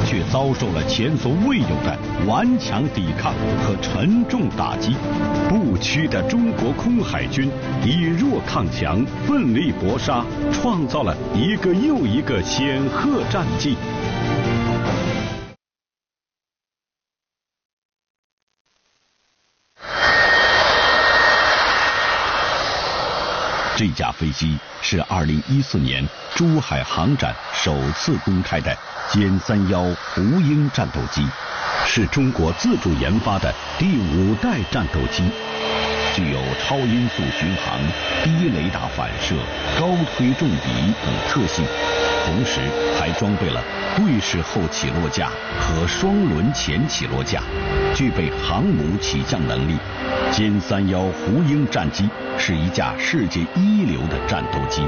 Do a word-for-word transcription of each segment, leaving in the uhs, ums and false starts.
却遭受了前所未有的顽强抵抗和沉重打击。不屈的中国空海军以弱抗强，奋力搏杀，创造了一个又一个显赫战绩。这架飞机是二零一四年珠海航展首次公开的歼三一胡鹰战斗机，是中国自主研发的第五代战斗机，具有超音速巡航、低雷达反射、高推重比等特性，同时还装备了对式后起落架和双轮前起落架，具备航母起降能力。歼三一胡鹰战机是一架世界一流的战斗机。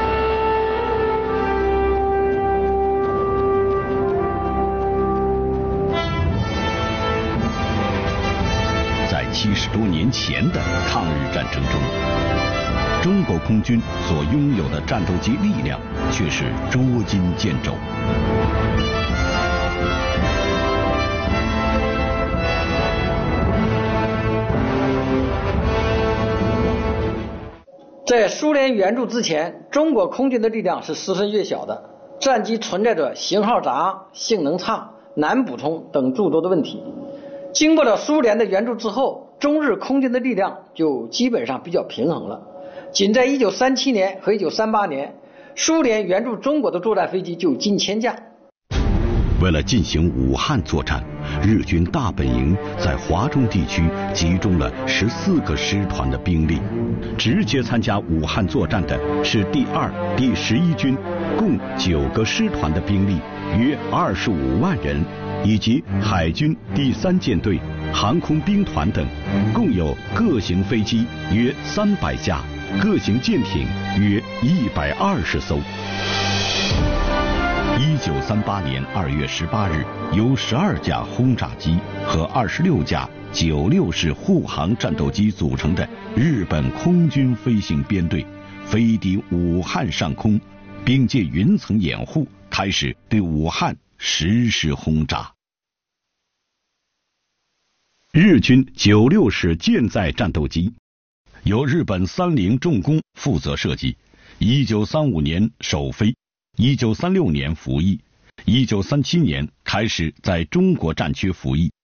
在七十多年前的抗日战争中，中国空军所拥有的战斗机力量却是捉襟见肘。 在苏联援助之前，中国空军的力量是十分弱小的，战机存在着型号杂、性能差、难补充等诸多的问题。经过了苏联的援助之后，中日空军的力量就基本上比较平衡了。仅在一九三七年和一九三八年，苏联援助中国的作战飞机就近千架。 为了进行武汉作战，日军大本营在华中地区集中了十四个师团的兵力。直接参加武汉作战的是第二、第十一军，共九个师团的兵力，约二十五万人，以及海军第三舰队、航空兵团等，共有各型飞机约三百架，各型舰艇约一百二十艘。一九三八年二月十八日，由十二架轰炸机和二十六架九六式护航战斗机组成的日本空军飞行编队，飞抵武汉上空，并借云层掩护，开始对武汉实施轰炸。日军九六式舰载战斗机由日本三菱重工负责设计，一九三五年首飞，一九三六年服役，一九三七年开始在中国战区服役。